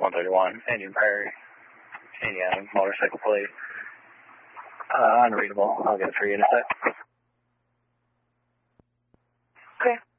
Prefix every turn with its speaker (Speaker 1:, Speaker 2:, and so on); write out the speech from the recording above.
Speaker 1: 131, Indian Prairie, Indiana, motorcycle plate. Unreadable. I'll get it for you in a sec.
Speaker 2: Okay.